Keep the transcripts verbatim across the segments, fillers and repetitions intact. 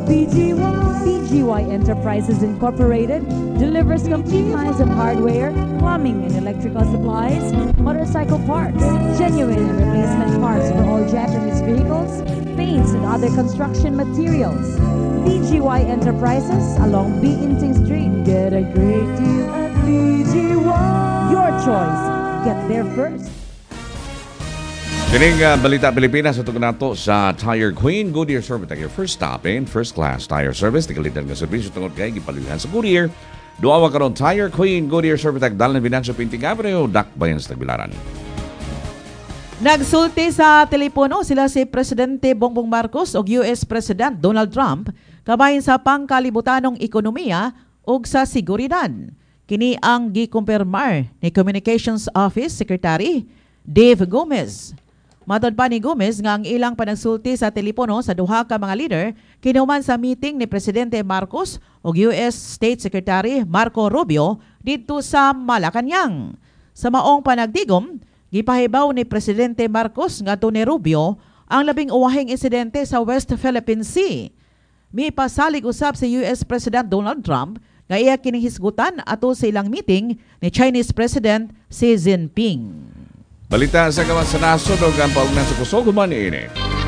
B G Y. B G Y Enterprises Incorporated delivers complete lines of hardware, plumbing and electrical supplies, motorcycle parts, genuine and replacement parts for all Japanese vehicles, paints and other construction materials. B G Y Enterprises along Biinting Street. Get a great deal at B G Y. Your choice. Get there first. Kining uh, Balita Pilipinas ito nato sa Tire Queen Goodyear Service. Your first stop in first class tire service. Tikalitan nga servisyo tungod kay gipaluhan sa Goodyear. Duawa karon Tire Queen Goodyear Service dalan Binancio Pinting Avenue, Dakbayan sa Tagbilaran. Nagsulti sa telepono sila si Presidente Bongbong Marcos ug U S President Donald Trump kabahin sa pangkalibutanong ekonomiya ug sa seguridad. Kini ang gikumpirmar ni Communications Office Secretary Dave Gomez. Matod pa ni Gomez nga ang ilang panagsulti sa telepono sa duha ka mga leader kinuman sa meeting ni Presidente Marcos ug U S State Secretary Marco Rubio didto sa Malacañang. Sa maong panagdigom, gipahibaw ni Presidente Marcos ngadto ni Rubio ang labing uwahing insidente sa West Philippine Sea. Mipasalig usab si U S President Donald Trump nga iya kining hisgutan ato sa ilang meeting ni Chinese President Xi Jinping. Balita sa gawas sa nasod o ang paugnan sa kusog human ini.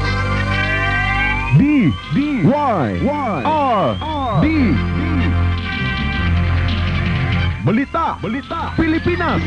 D D Y R D Balita Balita Pilipinas.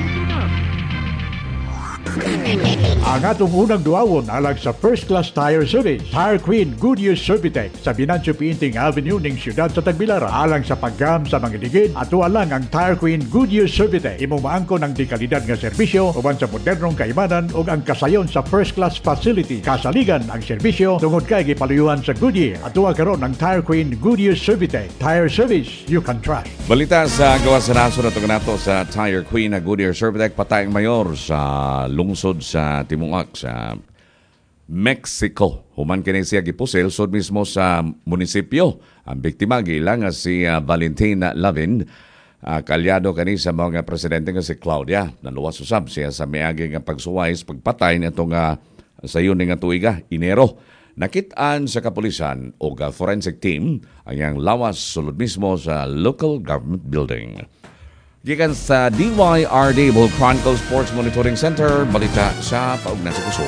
Ang atong unang duawon alag sa First Class Tire Service, Tire Queen Goodyear Servitec sa Binancio Pinting Avenue ning siyudad sa Tagbilaran. Alang sa paggam sa mga ligid, ato alang ang Tire Queen Goodyear Servitec. Imong maangkon ang dekalidad nga serbisyo uban sa modernong kaimanan ug ang kasayon sa First Class Facility. Kasaligan ang serbisyo tungod kay gipaluyuhan sa Goodyear. Ato karon ang Tire Queen Goodyear Servitec. Tire service you can trust. Balita sa gawas sa nasod at nato sa Tire Queen na Goodyear Servitec, patayang mayor sa lungsod sa Timuak sa Mexico. Human kini siya gipusil sud mismo sa munisipyo. Ang biktima gila nga si uh, Valentina Lavin, uh, kalyado kani sa mga presidente nga si Claudia. Naluwas usab siya sa miagi nga pagsuway sa pagpatay nitong uh, sa yun nga tuiga, Enero. Nakitaan sa kapulisan o uh, forensic team ang yang lawas sulod mismo sa local government building. Gikan sa D Y R D Bull Chronicle Sports Monitoring Center, balita sa paugnan sa kusog.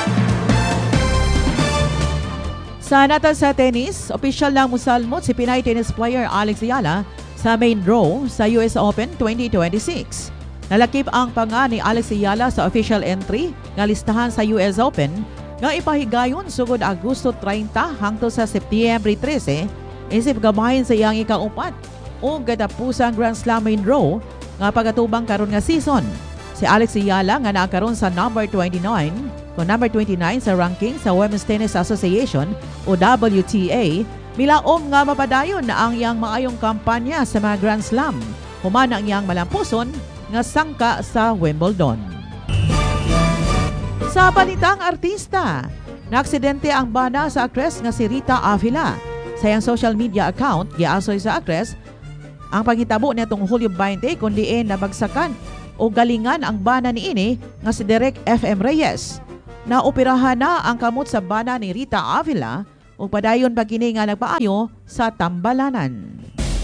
Sa nata sa tennis, opisyal lang musalmot si Pinay tennis player Alex Ayala sa main draw sa U S Open twenty twenty-six. Nalakip ang panga ni Alex Ayala sa official entry nga listahan sa U S Open nga ipahigayon sugod Agosto treinta hangtod sa Setyembre trese isip gamahin sa iyang ikaupat o gadapusang Grand Slam main draw nga pagatubang karon nga season. Si Alex Ayala nga naakaroon sa number twenty-nine o number twenty-nine sa ranking sa Women's Tennis Association o W T A, milaom nga mapadayon na ang iyang maayong kampanya sa mga Grand Slam. Human ang iyang malampuson nga sangka sa Wimbledon. Sa balitang artista, naaksidente ang bana sa aktres nga si Rita Avila. Sa iyang social media account, giasoy sa aktres ang panghitabo nitong Hulyo twenty kundi nabagsakan o galingan ang bana ni ini nga si Derek F M Reyes. Naoperahan na ang kamot sa bana ni Rita Avila o padayon pa kini nga nagpaayo sa tambalanan.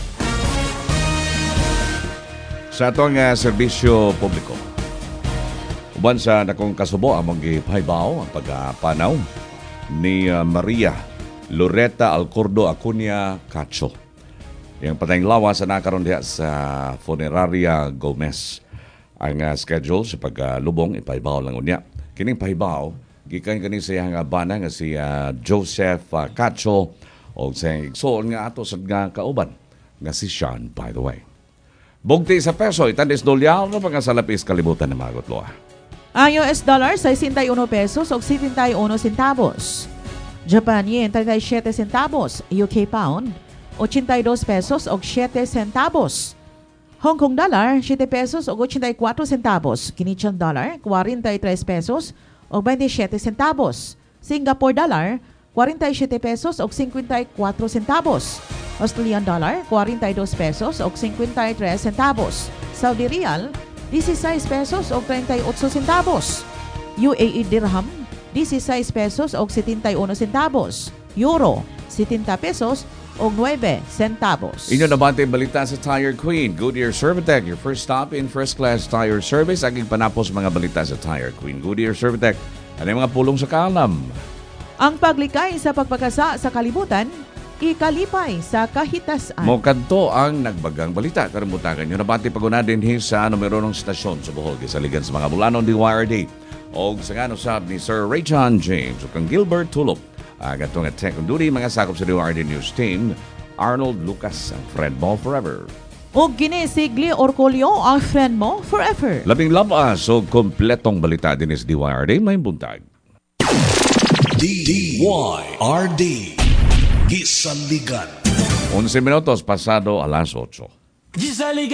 Sa atong uh, serbisyo publiko, uban sa nakong kasubo among gipaybaw ang pagpanaw ni uh, Maria Loretta Alcordo Acuña Cacho. Yung patayang lawas sa nakaroon diya sa Funeraria Gomez. Ang uh, schedule sa paglubong, uh, ipaibaw lang unya. Kining pahibaw, gikan kani sa iyang bana nga si uh, Joseph uh, Cacho o sa igsoon nga ato sa nga kauban nga si Sean, by the way. Bugti sa peso, itandis dolyar na pang sa lapis kalibutan na magotlo. Ang U S dollar sesenta y uno pesos o setenta y uno centavos. Japan yen treinta y siete centavos. U K pound ochenta y dos pesos o siete centavos. Hong Kong dollar siete pesos o ochenta y cuatro centavos. Canadian dollar cuarenta y tres pesos o veintisiete centavos. Singapore dollar cuarenta y siete pesos o cincuenta y cuatro centavos. Australian dollar cuarenta y dos pesos o cincuenta y tres centavos. Saudi Riyal dieciséis pesos o treinta y ocho centavos. U A E dirham dieciséis pesos o setenta y uno centavos. Euro setenta pesos o nueve centavos. Inyo nabante balita sa Tire Queen. Goodyear Servitec, your first stop in first-class tire service. Aging panapos mga balita sa Tire Queen. Goodyear Servitec, ano yung mga pulong sa kaalam? Ang paglikay sa pagpagkasa sa kalibutan, ikalipay sa kahitasan. Mo kadto ang nagbagang balita. Karambutangan nyo nabante paguna din sa numero ng stasyon sa Bohol. Kisaligan sa mga bulanon di W I R D. O sa gano sab ni Sir Ray John James o kang Gilbert Tulop. Agatong at tech on duty, mga sakop sa D W I R D News Team, Arnold Lucas, ang friend mo forever. O ginisigli Orcolio, ang friend mo forever. Labing labas o kompletong balita din sa D W I R D, may buntag. D Y R D Gisaligan. eleven minutos pasado alas eight.